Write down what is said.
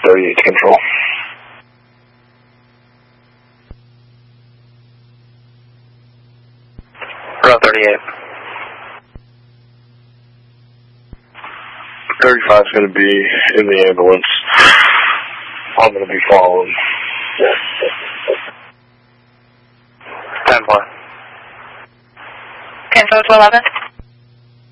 38 to control. Route 38. 35 is going to be in the ambulance. I'm going to be following. 10-1. Info to 11.